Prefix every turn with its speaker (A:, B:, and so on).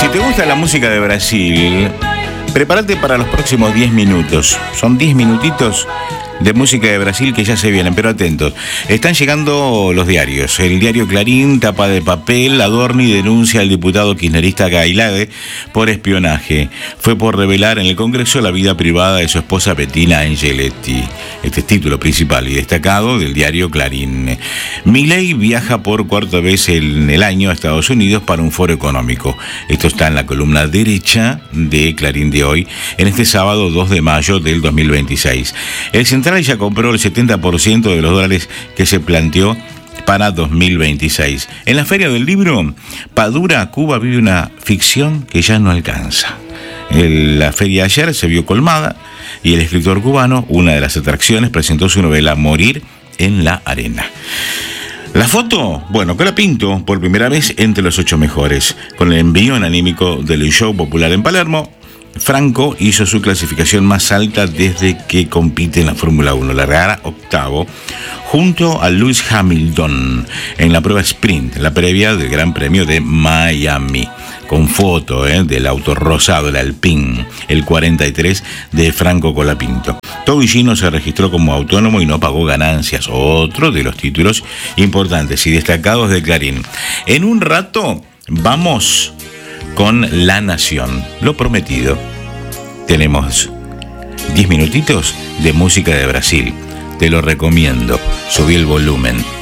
A: Si te gusta la música de Brasil, prepárate para los próximos 10 minutos. Son 10 minutitos de música de Brasil que ya se vienen, pero atentos. Están llegando los diarios. El diario Clarín, tapa de papel, Adorni denuncia al diputado kirchnerista Gailade por espionaje. Fue por revelar en el Congreso la vida privada de su esposa Bettina Angeletti. Este es título principal y destacado del diario Clarín. Milei viaja por cuarta vez en el año a Estados Unidos para un foro económico. Esto está en la columna derecha de Clarín de hoy, en este sábado 2 de mayo del 2026. El Central ya compró el 70% de los dólares que se planteó para 2026. En la Feria del Libro, Padura, Cuba vive una ficción que ya no alcanza. La feria ayer se vio colmada y el escritor cubano, una de las atracciones, presentó su novela Morir en la Arena. La foto, bueno, Colapinto por primera vez entre los 8 mejores. Con el envío anímico del show popular en Palermo, Franco hizo su clasificación más alta desde que compite en la Fórmula 1. Largará octavo junto a Lewis Hamilton en la prueba sprint, la previa del Gran Premio de Miami. Con foto del auto rosado, el Alpine, el 43 de Franco Colapinto. Tobillino se registró como autónomo y no pagó ganancias. Otro de los títulos importantes y destacados de Clarín. En un rato vamos con La Nación. Lo prometido. Tenemos 10 minutitos de música de Brasil. Te lo recomiendo. Subí el volumen.